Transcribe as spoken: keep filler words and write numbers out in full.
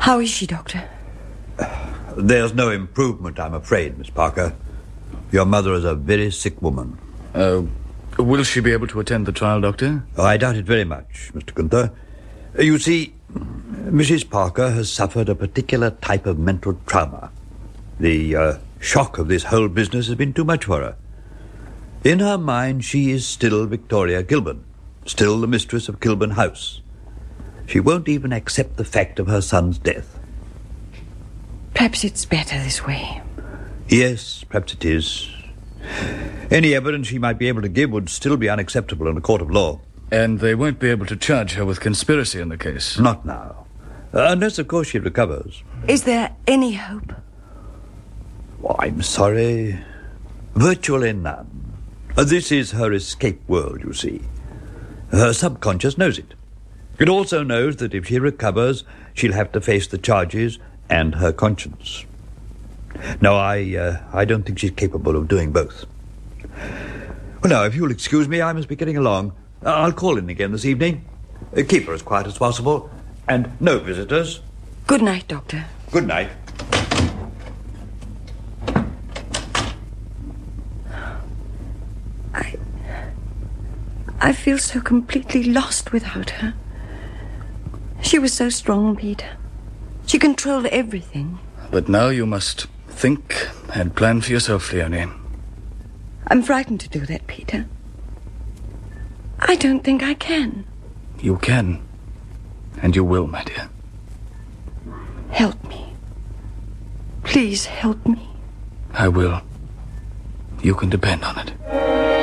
How is she, Doctor? There's no improvement, I'm afraid, Miss Parker. Your mother is a very sick woman. Uh, will she be able to attend the trial, Doctor? Oh, I doubt it very much, Mister Gunther. You see, Missus Parker has suffered a particular type of mental trauma. The uh, shock of this whole business has been too much for her. In her mind, she is still Victoria Kilburn, still the mistress of Kilburn House. She won't even accept the fact of her son's death. Perhaps it's better this way. Yes, perhaps it is. Any evidence she might be able to give would still be unacceptable in a court of law. And they won't be able to charge her with conspiracy in the case? Not now. Uh, unless, of course, she recovers. Is there any hope? Oh, I'm sorry. Virtually none. Uh, this is her escape world, you see. Her subconscious knows it. It also knows that if she recovers, she'll have to face the charges and her conscience. No, I, uh, I don't think she's capable of doing both. Well, now, if you'll excuse me, I must be getting along. Uh, I'll call in again this evening. Uh, keep her as quiet as possible. And no visitors. Good night, Doctor. Good night. I... I feel so completely lost without her. She was so strong, Peter. She controlled everything. But now you must think and plan for yourself, Leonie. I'm frightened to do that, Peter. I don't think I can. You can. And you will, my dear. Help me. Please help me. I will. You can depend on it.